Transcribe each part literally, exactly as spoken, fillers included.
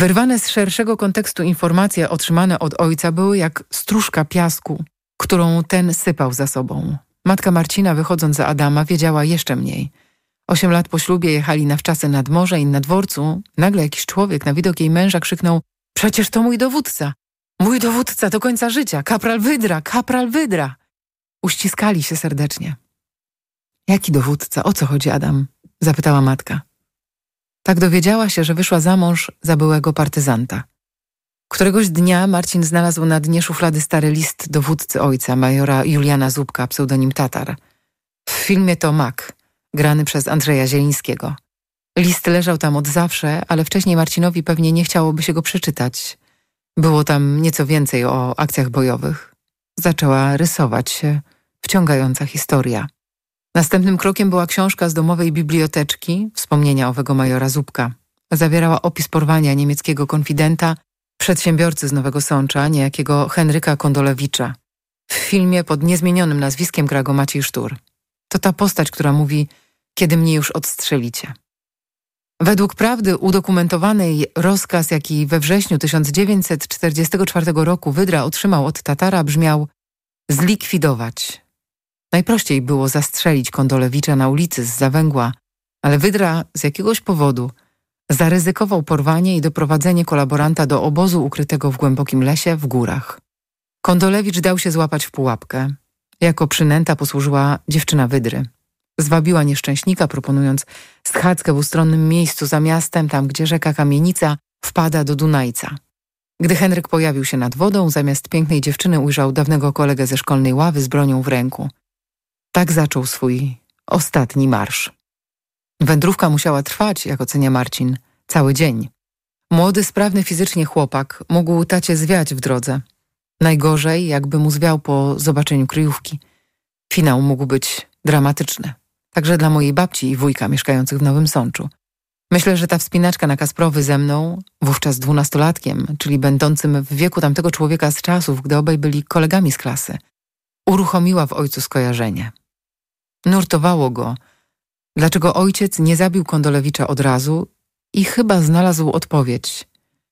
Wyrwane z szerszego kontekstu informacje otrzymane od ojca były jak stróżka piasku, którą ten sypał za sobą. Matka Marcina, wychodząc za Adama, wiedziała jeszcze mniej. Osiem lat po ślubie jechali na wczasy nad morze i na dworcu nagle jakiś człowiek na widok jej męża krzyknął: przecież to mój dowódca! Mój dowódca do końca życia! Kapral Wydra! Kapral Wydra! Uściskali się serdecznie. Jaki dowódca? O co chodzi, Adam? Zapytała matka. Tak dowiedziała się, że wyszła za mąż za byłego partyzanta. Któregoś dnia Marcin znalazł na dnie szuflady stary list dowódcy ojca, majora Juliana Zubka, pseudonim Tatar. W filmie to Mak, grany przez Andrzeja Zielińskiego. List leżał tam od zawsze, ale wcześniej Marcinowi pewnie nie chciałoby się go przeczytać. Było tam nieco więcej o akcjach bojowych. Zaczęła rysować się wciągająca historia. Następnym krokiem była książka z domowej biblioteczki, wspomnienia owego majora Zubka. Zawierała opis porwania niemieckiego konfidenta, przedsiębiorcy z Nowego Sącza, niejakiego Henryka Kondolewicza. W filmie pod niezmienionym nazwiskiem gra go Maciej Sztur. To ta postać, która mówi: kiedy mnie już odstrzelicie. Według prawdy udokumentowanej rozkaz, jaki we wrześniu tysiąc dziewięćset czterdziestego czwartego roku Wydra otrzymał od Tatara, brzmiał: zlikwidować. Najprościej było zastrzelić Kondolewicza na ulicy z Zawęgła, ale Wydra z jakiegoś powodu zaryzykował porwanie i doprowadzenie kolaboranta do obozu ukrytego w głębokim lesie w górach. Kondolewicz dał się złapać w pułapkę. Jako przynęta posłużyła dziewczyna Wydry. Zwabiła nieszczęśnika, proponując schadzkę w ustronnym miejscu za miastem, tam gdzie rzeka Kamienica wpada do Dunajca. Gdy Henryk pojawił się nad wodą, zamiast pięknej dziewczyny ujrzał dawnego kolegę ze szkolnej ławy z bronią w ręku. Tak zaczął swój ostatni marsz. Wędrówka musiała trwać, jak ocenia Marcin, cały dzień. Młody, sprawny fizycznie chłopak mógł tacie zwiać w drodze. Najgorzej, jakby mu zwiał po zobaczeniu kryjówki. Finał mógł być dramatyczny. Także dla mojej babci i wujka mieszkających w Nowym Sączu. Myślę, że ta wspinaczka na Kasprowy ze mną, wówczas dwunastolatkiem, czyli będącym w wieku tamtego człowieka z czasów, gdy obaj byli kolegami z klasy, uruchomiła w ojcu skojarzenie. Nurtowało go, dlaczego ojciec nie zabił Kondolewicza od razu i chyba znalazł odpowiedź.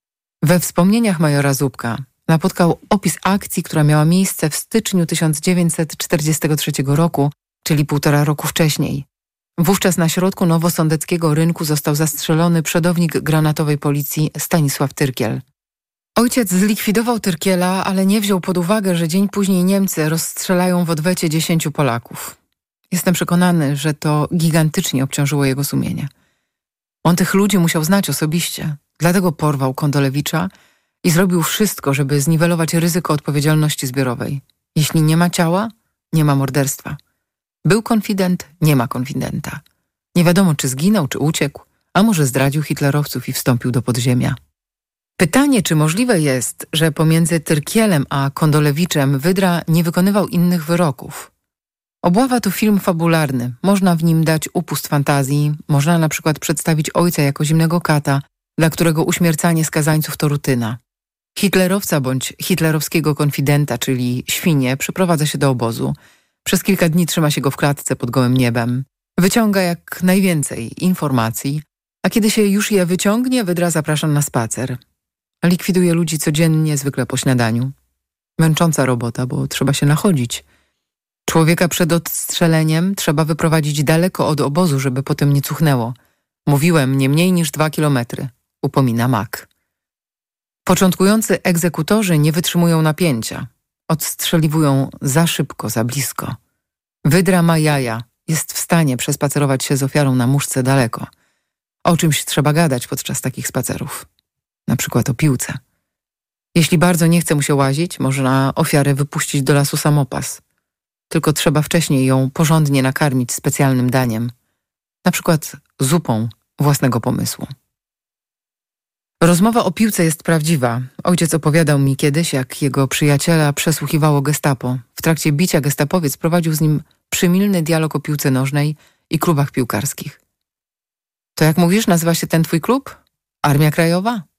We wspomnieniach majora Zubka napotkał opis akcji, która miała miejsce w styczniu tysiąc dziewięćset czterdziestego trzeciego roku, czyli półtora roku wcześniej. Wówczas na środku nowosądeckiego rynku został zastrzelony przodownik granatowej policji Stanisław Tyrkiel. Ojciec zlikwidował Tyrkiela, ale nie wziął pod uwagę, że dzień później Niemcy rozstrzelają w odwecie dziesięciu Polaków. Jestem przekonany, że to gigantycznie obciążyło jego sumienie. On tych ludzi musiał znać osobiście, dlatego porwał Kondolewicza i zrobił wszystko, żeby zniwelować ryzyko odpowiedzialności zbiorowej. Jeśli nie ma ciała, nie ma morderstwa. Był konfident, nie ma konfidenta. Nie wiadomo, czy zginął, czy uciekł, a może zdradził hitlerowców i wstąpił do podziemia. Pytanie, czy możliwe jest, że pomiędzy Tyrkielem a Kondolewiczem Wydra nie wykonywał innych wyroków. Obława to film fabularny. Można w nim dać upust fantazji, można na przykład przedstawić ojca jako zimnego kata, dla którego uśmiercanie skazańców to rutyna. Hitlerowca bądź hitlerowskiego konfidenta, czyli świnię, przyprowadza się do obozu. Przez kilka dni trzyma się go w klatce pod gołym niebem. Wyciąga jak najwięcej informacji, a kiedy się już je wyciągnie, Wydra zaprasza na spacer. Likwiduje ludzi codziennie, zwykle po śniadaniu. Męcząca robota, bo trzeba się nachodzić. Człowieka przed odstrzeleniem trzeba wyprowadzić daleko od obozu, żeby potem nie cuchnęło. Mówiłem, nie mniej niż dwa kilometry, upomina Mak. Początkujący egzekutorzy nie wytrzymują napięcia. Odstrzeliwują za szybko, za blisko. Wydra ma jaja, jest w stanie przespacerować się z ofiarą na muszce daleko. O czymś trzeba gadać podczas takich spacerów. Na przykład o piłce. Jeśli bardzo nie chce mu się łazić, można ofiarę wypuścić do lasu samopas. Tylko trzeba wcześniej ją porządnie nakarmić specjalnym daniem. Na przykład zupą własnego pomysłu. Rozmowa o piłce jest prawdziwa. Ojciec opowiadał mi kiedyś, jak jego przyjaciela przesłuchiwało gestapo. W trakcie bicia gestapowiec prowadził z nim przymilny dialog o piłce nożnej i klubach piłkarskich. To jak mówisz, nazywa się ten twój klub? Armia Krajowa?